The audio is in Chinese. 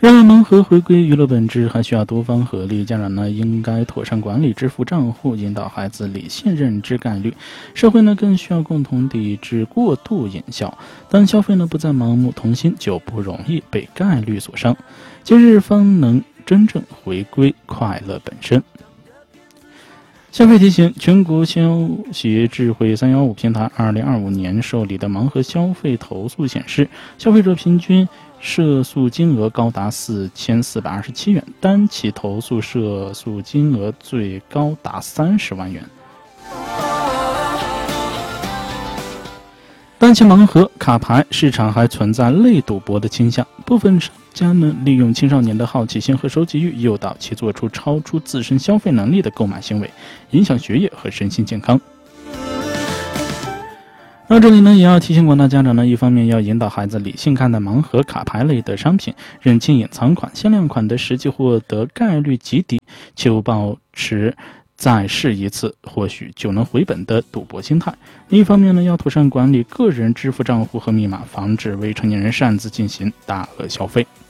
让盲盒回归娱乐本质，还需要多方合力。家长呢，应该妥善管理支付账户，引导孩子理性认知概率。社会呢，更需要共同抵制过度引销。当消费呢不再盲目同心，就不容易被概率所伤。今日方能真正回归快乐本身。消费提醒：全国消协智慧315平台2025年受理的盲盒消费投诉显示，消费者平均涉诉金额高达4427元，单起投诉涉诉金额最高达30万元。当前盲盒卡牌市场还存在类赌博的倾向，部分商家呢利用青少年的好奇心和收集欲，诱导其做出超出自身消费能力的购买行为，影响学业和身心健康。那这里呢，也要提醒广大家长呢，一方面要引导孩子理性看待盲盒卡牌类的商品，认清隐藏款、限量款的实际获得概率极低，切勿保持再试一次或许就能回本的赌博心态。另一方面呢，要妥善管理个人支付账户和密码，防止未成年人擅自进行大额消费。